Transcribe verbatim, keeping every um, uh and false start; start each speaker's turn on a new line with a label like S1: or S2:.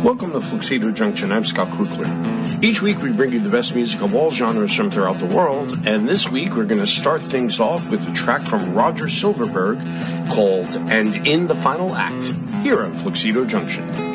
S1: Welcome to Fluxido Junction. I'm Scott Kukler. Each week we bring you the best music of all genres from throughout the world, and this week we're going to start things off with a track from Roger Silverberg called And in the Final Act, here on Fluxido Junction.